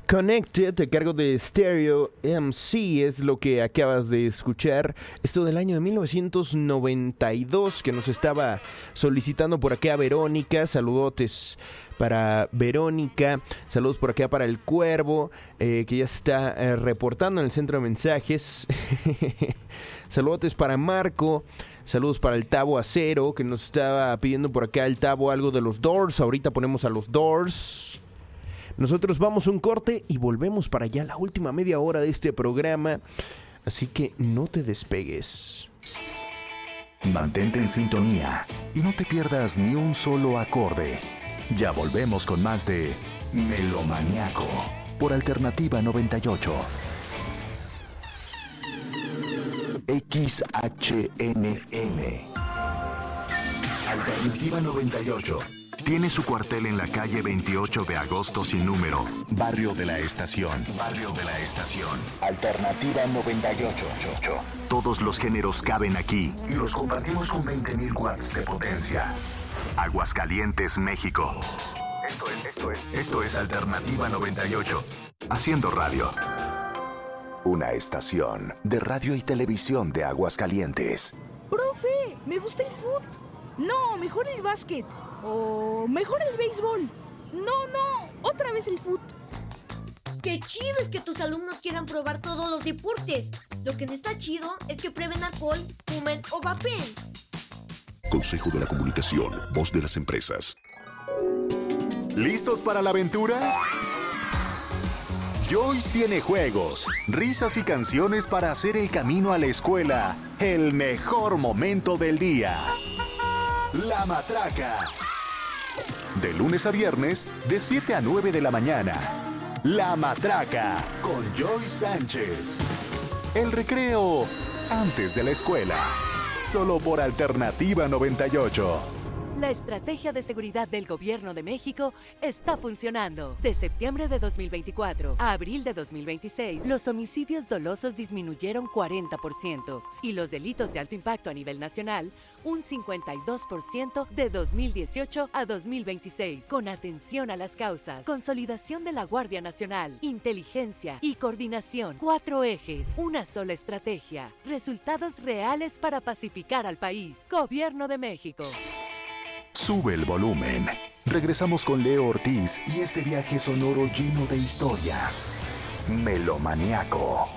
Connected, a cargo de Stereo MC, es lo que acabas de escuchar. Esto del año de 1992, que nos estaba solicitando por acá Verónica. Saludotes para Verónica. Saludos por acá para el Cuervo, que ya se está reportando en el centro de mensajes. Saludotes para Marco. Saludos para el Tabo Acero, que nos estaba pidiendo por acá el Tabo algo de los Doors. Ahorita ponemos a los Doors. Nosotros vamos a un corte y volvemos para allá la última media hora de este programa. Así que no te despegues. Mantente en sintonía y no te pierdas ni un solo acorde. Ya volvemos con más de Melomaniaco por Alternativa 98. XHNN. Alternativa 98. Tiene su cuartel en la calle 28 de agosto sin número, Barrio de la Estación. Barrio de la Estación. Alternativa 98. Todos los géneros caben aquí y los compartimos con 20.000 watts de potencia. Aguascalientes, México. Esto es Alternativa 98. Haciendo radio. Una estación de radio y televisión de Aguascalientes. ¡Profe! ¡Me gusta el fútbol! No, mejor el básquet. O mejor el béisbol. No, otra vez el fútbol. ¡Qué chido es que tus alumnos quieran probar todos los deportes! Lo que no está chido es que prueben alcohol, fumen o vapeen. Consejo de la Comunicación, voz de las empresas. ¿Listos para la aventura? Joyce tiene juegos, risas y canciones para hacer el camino a la escuela el mejor momento del día. La Matraca. De lunes a viernes, de 7 a 9 de la mañana. La Matraca, con Joyce Sánchez. El recreo antes de la escuela. Solo por Alternativa 98. La estrategia de seguridad del Gobierno de México está funcionando. De septiembre de 2024 a abril de 2026, los homicidios dolosos disminuyeron 40% y los delitos de alto impacto a nivel nacional un 52% de 2018 a 2026. Con atención a las causas, consolidación de la Guardia Nacional, inteligencia y coordinación. 4 ejes, una sola estrategia. Resultados reales para pacificar al país. Gobierno de México. Sube el volumen. Regresamos con Leo Ortiz y este viaje sonoro lleno de historias. Melomaniaco.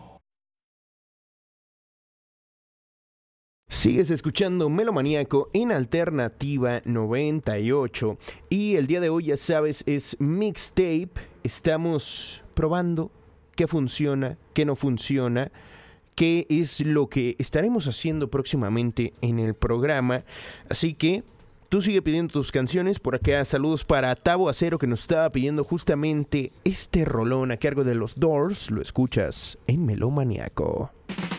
Sigues escuchando Melomaniaco en Alternativa 98. Y el día de hoy, ya sabes, es mixtape. Estamos probando qué funciona, qué no funciona, qué es lo que estaremos haciendo próximamente en el programa. Así que tú sigue pidiendo tus canciones. Por acá, saludos para Tabo Acero, que nos estaba pidiendo justamente este rolón a cargo de los Doors. Lo escuchas en Melomaniaco.